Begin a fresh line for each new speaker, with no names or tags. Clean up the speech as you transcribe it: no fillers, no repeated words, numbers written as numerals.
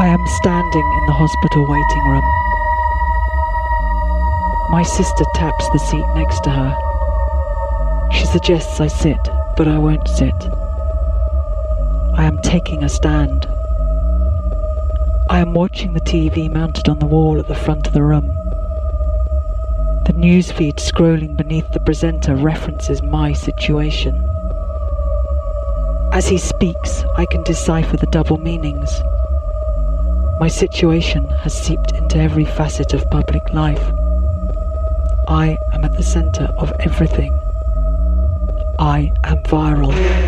I am standing in the hospital waiting room. My sister taps the seat next to her. She suggests I sit, but I won't sit. I am taking a stand. I am watching the TV mounted on the wall at the front of the room. The newsfeed scrolling beneath the presenter references my situation. As he speaks, I can decipher the double meanings. My situation has seeped into every facet of public life. I am at the center of everything. I am viral.